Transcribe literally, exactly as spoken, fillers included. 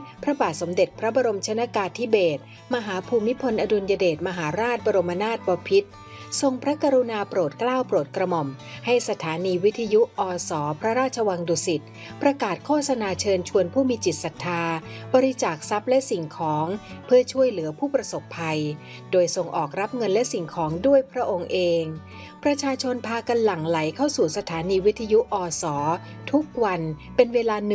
พระบาทสมเด็จพระบรมชนกาธิเบศรมหาภูมิพลอดุลยเดชมหาราชบรมนาถบพิตรทรงพระกรุณาโปรดเกล้าโปรดกระหม่อมให้สถานีวิทยุอสพระราชวังดุสิตประกาศโฆษณาเชิญชวนผู้มีจิตศรัทธาบริจาคทรัพย์และสิ่งของเพื่อช่วยเหลือผู้ประสบภัยโดยทรงออกรับเงินและสิ่งของด้วยพระองค์เองประชาชนพากันหลั่งไหลเข้าสู่สถานีวิทยุอสทุกวันเป็นเวลา